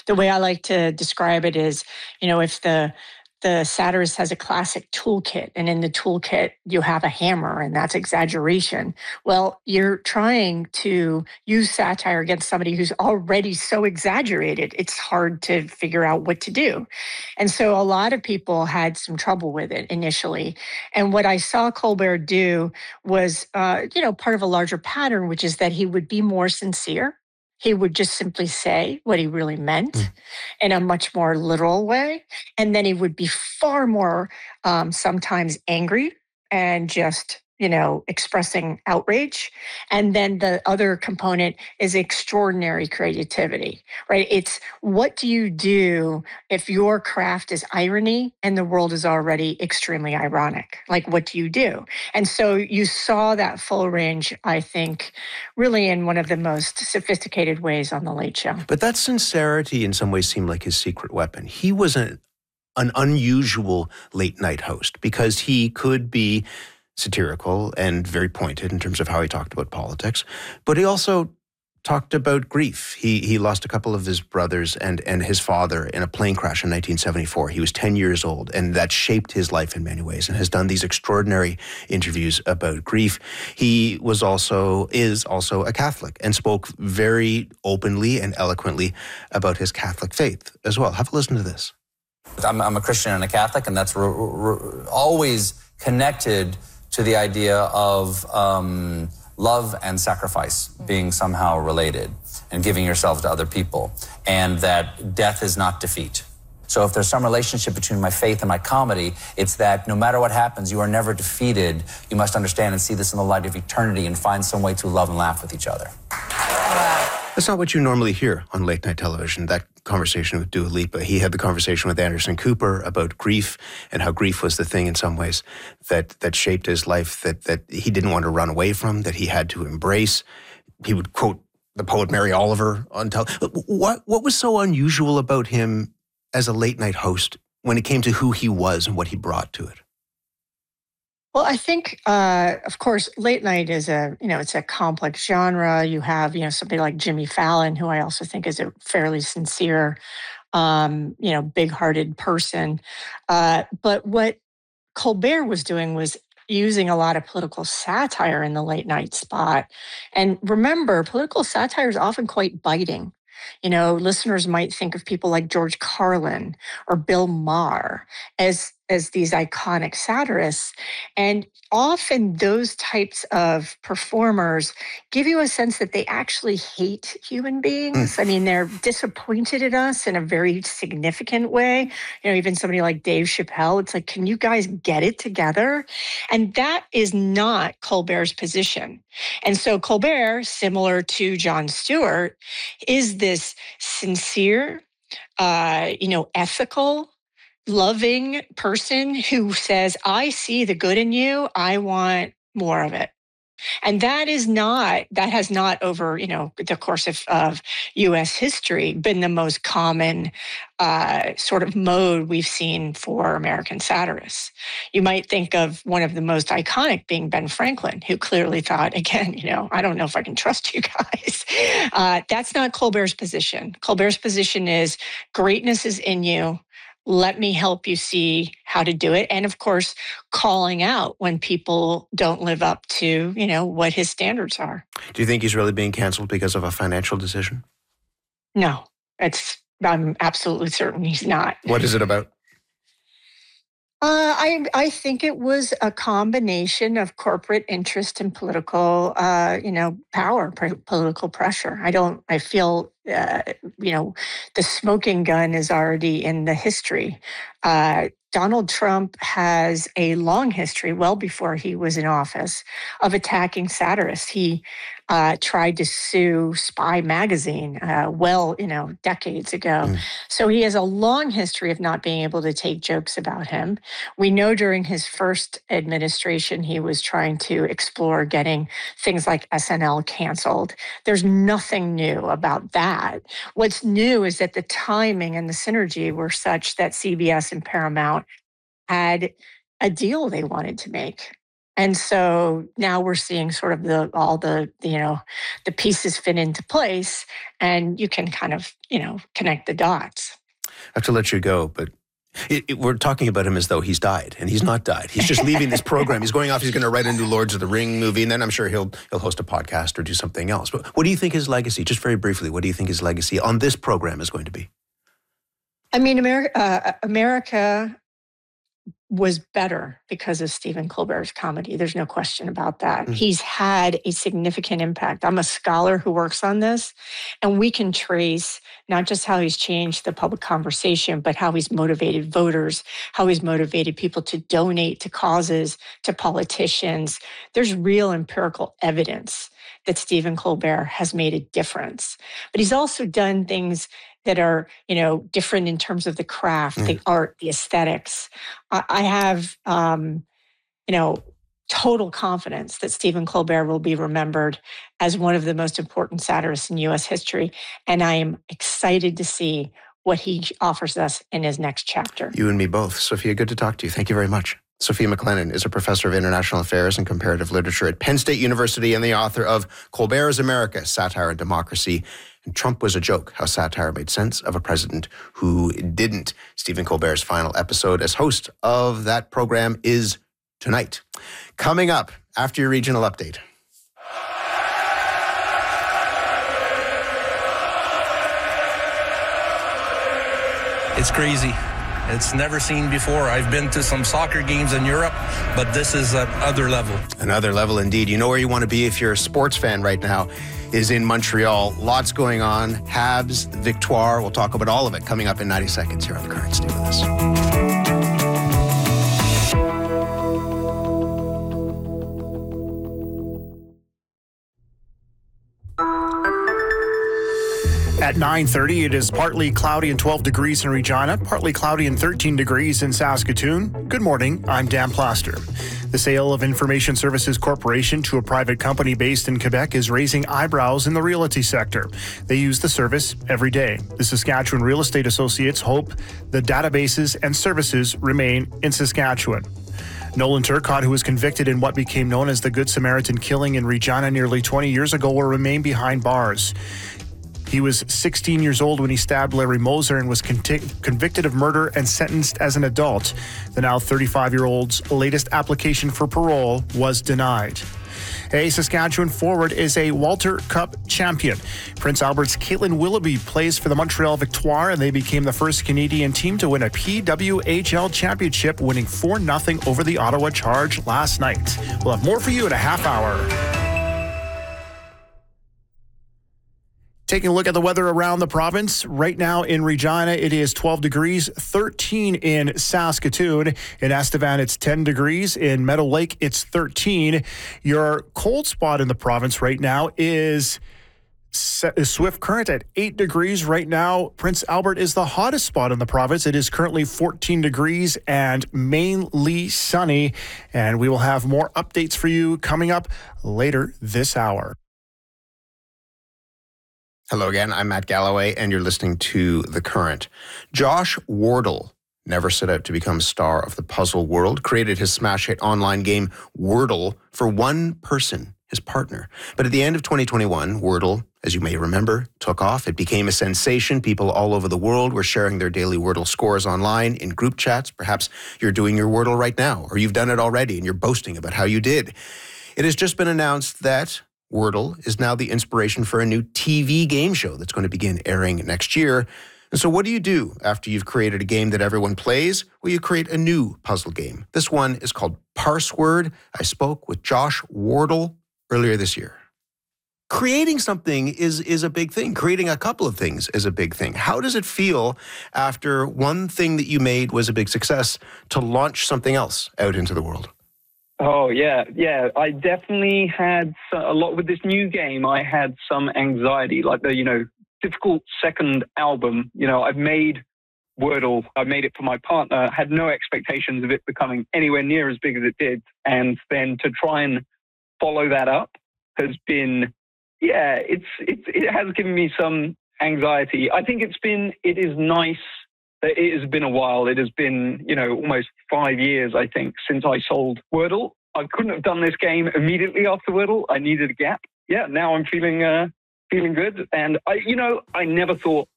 The way I like to describe it is, if the satirist has a classic toolkit, and in the toolkit you have a hammer, and that's exaggeration. Well, you're trying to use satire against somebody who's already so exaggerated, it's hard to figure out what to do. And so a lot of people had some trouble with it initially. And what I saw Colbert do was, part of a larger pattern, which is that he would be more sincere. He would just simply say what he really meant in a much more literal way. And then he would be far more sometimes angry and just, expressing outrage. And then the other component is extraordinary creativity, right? It's what do you do if your craft is irony and the world is already extremely ironic? Like, what do you do? And so you saw that full range, I think, really in one of the most sophisticated ways on The Late Show. But that sincerity in some ways seemed like his secret weapon. He was an unusual late night host because he could be satirical and very pointed in terms of how he talked about politics, but he also talked about grief. He lost a couple of his brothers and his father in a plane crash in 1974. He was 10 years old, and that shaped his life in many ways and has done these extraordinary interviews about grief. He is also a Catholic and spoke very openly and eloquently about his Catholic faith as well. Have a listen to this. I'm a Christian and a Catholic, and that's always connected to the idea of love and sacrifice being somehow related and giving yourself to other people, and that death is not defeat. So if there's some relationship between my faith and my comedy, it's that no matter what happens, you are never defeated. You must understand and see this in the light of eternity and find some way to love and laugh with each other. That's not what you normally hear on late night television, that conversation with Dua Lipa. He had the conversation with Anderson Cooper about grief and how grief was the thing in some ways that shaped his life, that he didn't want to run away from, that he had to embrace. He would quote the poet Mary Oliver on television. What was so unusual about him as a late night host when it came to who he was and what he brought to it? Well, I think, of course, late night is it's a complex genre. You have, somebody like Jimmy Fallon, who I also think is a fairly sincere, big-hearted person. But what Colbert was doing was using a lot of political satire in the late night spot. And remember, political satire is often quite biting. Listeners might think of people like George Carlin or Bill Maher as these iconic satirists. And often those types of performers give you a sense that they actually hate human beings. I mean, they're disappointed at us in a very significant way. Even somebody like Dave Chappelle, it's like, can you guys get it together? And that is not Colbert's position. And so Colbert, similar to Jon Stewart, is this sincere, ethical, loving person who says, I see the good in you. I want more of it. And that has not over, the course of U.S. history been the most common sort of mode we've seen for American satirists. You might think of one of the most iconic being Ben Franklin, who clearly thought, again, I don't know if I can trust you guys. That's not Colbert's position. Colbert's position is greatness is in you. Let me help you see how to do it. And of course, calling out when people don't live up to, what his standards are. Do you think he's really being canceled because of a financial decision? No, I'm absolutely certain he's not. What is it about? I think it was a combination of corporate interest and political, power, political pressure. I feel, the smoking gun is already in the history. Donald Trump has a long history, well before he was in office, of attacking satirists. He tried to sue Spy Magazine, decades ago. So he has a long history of not being able to take jokes about him. We know during his first administration, he was trying to explore getting things like SNL canceled. There's nothing new about that. What's new is that the timing and the synergy were such that CBS and Paramount had a deal they wanted to make. And so now we're seeing sort of all the pieces fit into place, and you can kind of, connect the dots. I have to let you go, but we're talking about him as though he's died, and he's not died. He's just leaving this program. He's going off. He's going to write a new Lords of the Ring movie, and then I'm sure he'll host a podcast or do something else. But what do you think his legacy, just very briefly, what do you think his legacy on this program is going to be? I mean, America was better because of Stephen Colbert's comedy. There's no question about that. Mm-hmm. He's had a significant impact. I'm a scholar who works on this, and we can trace not just how he's changed the public conversation, but how he's motivated voters, how he's motivated people to donate to causes, to politicians. There's real empirical evidence that Stephen Colbert has made a difference. But he's also done things that are, different in terms of the craft, the art, the aesthetics. I have, total confidence that Stephen Colbert will be remembered as one of the most important satirists in U.S. history. And I am excited to see what he offers us in his next chapter. You and me both. Sophia, good to talk to you. Thank you very much. Sophia McLennan is a professor of international affairs and comparative literature at Penn State University and the author of Colbert's America, Satire and Democracy. And Trump Was a Joke, How Satire Made Sense of a President Who Didn't. Stephen Colbert's final episode as host of that program is tonight. Coming up after your regional update. It's crazy. It's never seen before. I've been to some soccer games in Europe, but this is another level. Another level indeed. You know where you want to be if you're a sports fan right now is in Montreal. Lots going on. Habs, Victoire. We'll talk about all of it coming up in 90 seconds here on The Current. Stay with us. At 9:30, it is partly cloudy and 12 degrees in Regina, partly cloudy and 13 degrees in Saskatoon. Good morning, I'm Dan Plaster. The sale of Information Services Corporation to a private company based in Quebec is raising eyebrows in the realty sector. They use the service every day. The Saskatchewan Real Estate Associates hope the databases and services remain in Saskatchewan. Nolan Turcotte, who was convicted in what became known as the Good Samaritan killing in Regina nearly 20 years ago, will remain behind bars. He was 16 years old when he stabbed Larry Moser and was convicted of murder and sentenced as an adult. The now 35-year-old's latest application for parole was denied. A Saskatchewan forward is a Walter Cup champion. Prince Albert's Caitlin Willoughby plays for the Montreal Victoire, and they became the first Canadian team to win a PWHL championship, winning 4-0 over the Ottawa Charge last night. We'll have more for you in a half hour. Taking a look at the weather around the province. Right now in Regina, it is 12 degrees, 13 in Saskatoon. In Estevan, it's 10 degrees. In Meadow Lake, it's 13. Your cold spot in the province right now is Swift Current at 8 degrees. Right now, Prince Albert is the hottest spot in the province. It is currently 14 degrees and mainly sunny. And we will have more updates for you coming up later this hour. Hello again, I'm Matt Galloway, and you're listening to The Current. Josh Wardle never set out to become a star of the puzzle world, created his smash hit online game Wordle for one person, his partner. But at the end of 2021, Wordle, as you may remember, took off. It became a sensation. People all over the world were sharing their daily Wordle scores online in group chats. Perhaps you're doing your Wordle right now, or you've done it already and you're boasting about how you did. It has just been announced that Wordle is now the inspiration for a new TV game show that's going to begin airing next year. And so what do you do after you've created a game that everyone plays? Well, you create a new puzzle game. This one is called Parsword. I spoke with Josh Wardle earlier this year. Creating something is a big thing. Creating a couple of things is a big thing. How does it feel after one thing that you made was a big success to launch something else out into the world? Oh, yeah. I definitely had a lot with this new game. I had some anxiety, like the, difficult second album. I've made Wordle. I made it for my partner, had no expectations of it becoming anywhere near as big as it did. And then to try and follow that up has been, it has given me some anxiety. I think it is nice. It has been a while. It has been, almost 5 years, I think, since I sold Wordle. I couldn't have done this game immediately after Wordle. I needed a gap. Yeah, now I'm feeling good. And I never thought